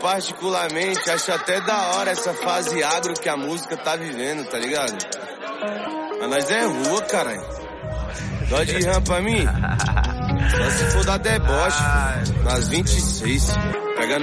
particularmente, acho até da hora essa fase agro que a música tá vivendo, tá ligado? Mas nós é rua, caralho. Dó de ram pra mim? Só se for dar deboche, nas 26. Pegando